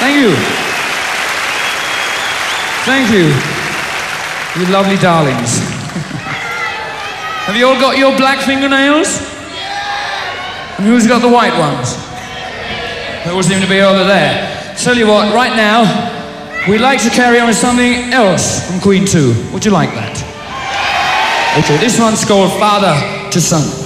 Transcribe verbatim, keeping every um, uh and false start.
Thank you. Thank you. You lovely darlings. Have you all got your black fingernails? And who's got the white ones? There all seem to be over there. Tell you what, right now, we'd like to carry on with something else from Queen two. Would you like that? Okay, this one's called Father to Son.